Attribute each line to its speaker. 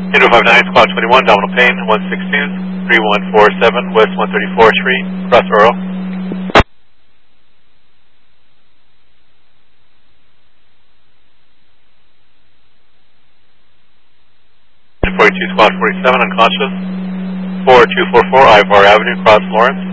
Speaker 1: 8059, Squad 21, Domino Payne, 162, 3147, West 134th Street, Cross Earl. 42, Squad 47, unconscious. 4244, Ivar Avenue, Cross Lawrence.